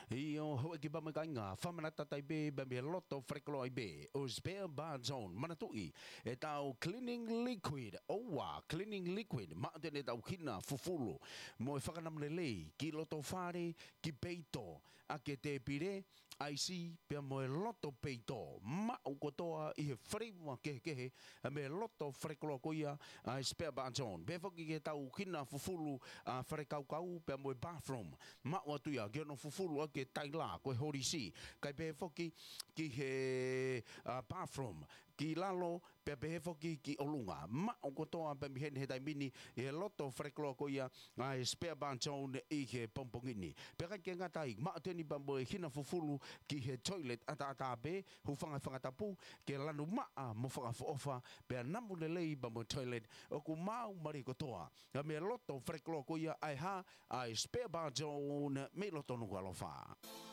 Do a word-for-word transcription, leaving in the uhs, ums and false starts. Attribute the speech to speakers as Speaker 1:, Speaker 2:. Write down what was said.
Speaker 1: Io ho ki ba makainga famana tatai be ba me loto freklo ai be o spare bar zone manatui e tau cleaning liquid owa cleaning liquid ma te ne tau kina fufulu mo e whakanam lelei ki loto whare ki peito a ke te pire ai si pe mo e loto peito ma o kotoa i he frima ke ke a me loto freklo koia a spare bar zone be foki ke tau kina fufulu a frekau kau pe mo e bathroom ma o tuia ke no fufulu a ke taila ko horisi kai be foki ki he uh, bathroom ki lalo pe be foki ki olunga ma o kotoa pe mi he dai mini e loto freklo ko ia ai spare banchon i he pompongini pe ka ke ngatai ma te ni bambo e hina fufulu ki he toilet ata ata be hu fanga fanga tapu ke lanu ma mo fanga ofa pe namu le lei bambo toilet o ku mau mari kotoa ka me loto freklo ko ia ai ha ai spare banchon me loto no alofa.